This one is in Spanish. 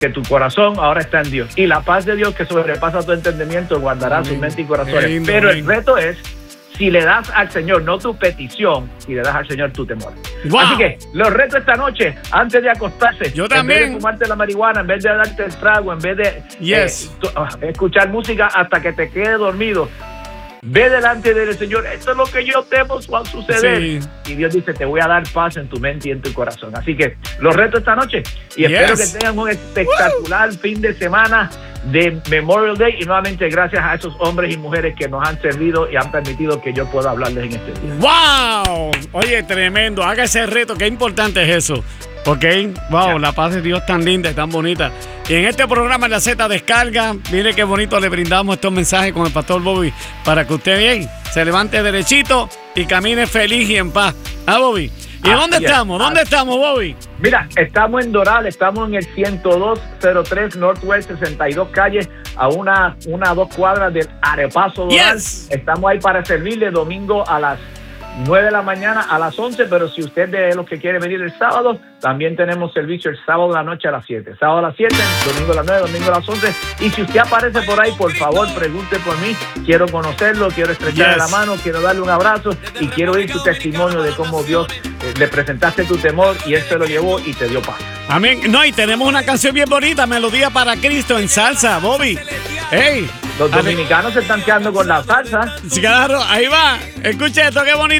que tu corazón ahora está en Dios. Y la paz de Dios que sobrepasa tu entendimiento guardará su mente y corazones. Pero el reto es si le das al Señor, no tu petición, si le das al Señor tu temor. Wow. Así que los reto esta noche, antes de acostarse, yo también, en vez de fumarte la marihuana, en vez de darte el trago, en vez de escuchar música hasta que te quede dormido, ve delante del Señor. Esto es lo que yo temo va a suceder. Sí. Y Dios dice, te voy a dar paz en tu mente y en tu corazón. Así que los reto esta noche y espero que tengan un espectacular fin de semana de Memorial Day, y nuevamente gracias a esos hombres y mujeres que nos han servido y han permitido que yo pueda hablarles en este día. ¡Wow! Oye, tremendo. Haga ese reto. Qué importante es eso. Ok, wow, la paz de Dios tan linda y tan bonita. Y en este programa en la Z Descarga, mire qué bonito le brindamos estos mensajes con el Pastor Bobby para que usted bien se levante derechito y camine feliz y en paz. ¿Ah, Bobby? ¿Y dónde estamos? ¿Dónde estamos, Bobby? Mira, estamos en Doral, estamos en el 10203 Northwest 62 calles, a una 2 cuadras del Arepaso Doral. Yes. Estamos ahí para servirle domingo a las 9 de la mañana a las 11, pero si usted de los que quiere venir el sábado, también tenemos servicio el sábado de la noche a las 7. Sábado a las 7, domingo a las 9, domingo a las 11. Y si usted aparece por ahí, por favor, pregunte por mí. Quiero conocerlo, quiero estrecharle la mano, quiero darle un abrazo y quiero oír tu testimonio de cómo Dios le presentaste tu temor y Él se lo llevó y te dio paz. Amén. No, y tenemos una canción bien bonita, Melodía para Cristo en salsa, Bobby. ¡Ey! Los dominicanos se están quedando con la salsa. Claro, ahí va. Escuche esto, qué bonito.